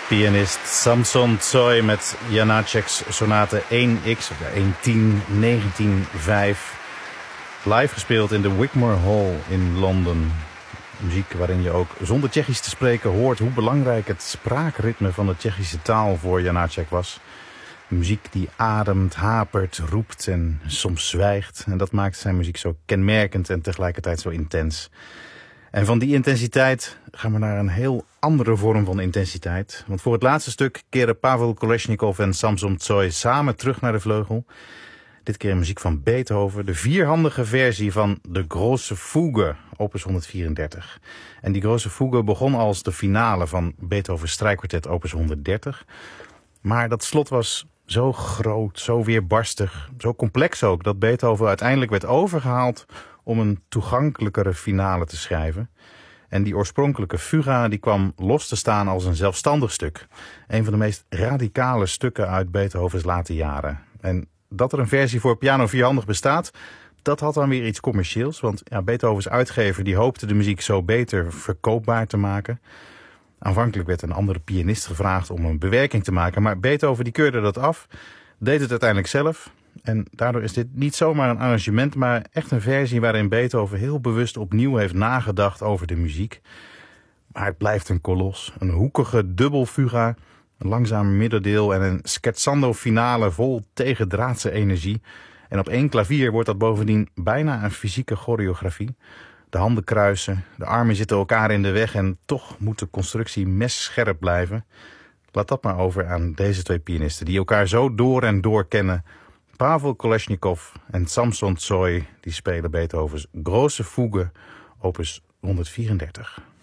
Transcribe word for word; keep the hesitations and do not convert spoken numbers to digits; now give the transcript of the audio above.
Pianist Samson Tsoy met Janáček's sonate één x, of één tien negentien vijf. Live gespeeld in de Wigmore Hall in Londen. Muziek waarin je ook zonder Tsjechisch te spreken hoort hoe belangrijk het spraakritme van de Tsjechische taal voor Janáček was. Muziek die ademt, hapert, roept en soms zwijgt. En dat maakt zijn muziek zo kenmerkend en tegelijkertijd zo intens. En van die intensiteit gaan we naar een heel andere vorm van intensiteit. Want voor het laatste stuk keren Pavel Kolesnikov en Samson Tsoy samen terug naar de vleugel. Dit keer muziek van Beethoven, de vierhandige versie van de Große Fuge, opus honderdvierendertig. En die Große Fuge begon als de finale van Beethovens strijkkwartet, opus honderddertig. Maar dat slot was zo groot, zo weerbarstig, zo complex ook, dat Beethoven uiteindelijk werd overgehaald om een toegankelijkere finale te schrijven. En die oorspronkelijke fuga die kwam los te staan als een zelfstandig stuk. Een van de meest radicale stukken uit Beethovens late jaren. En dat er een versie voor piano vierhandig bestaat, dat had dan weer iets commercieels. Want ja, Beethovens uitgever die hoopte de muziek zo beter verkoopbaar te maken. Aanvankelijk werd een andere pianist gevraagd om een bewerking te maken. Maar Beethoven die keurde dat af, deed het uiteindelijk zelf. En daardoor is dit niet zomaar een arrangement, maar echt een versie waarin Beethoven heel bewust opnieuw heeft nagedacht over de muziek. Maar het blijft een kolos, een hoekige dubbelfuga, een langzaam middendeel en een scherzando finale vol tegendraadse energie. En op één klavier wordt dat bovendien bijna een fysieke choreografie. De handen kruisen, de armen zitten elkaar in de weg en toch moet de constructie messcherp blijven. Laat dat maar over aan deze twee pianisten die elkaar zo door en door kennen. Pavel Kolesnikov en Samson Tsoy die spelen Beethovens Große Fuge, opus honderdvierendertig.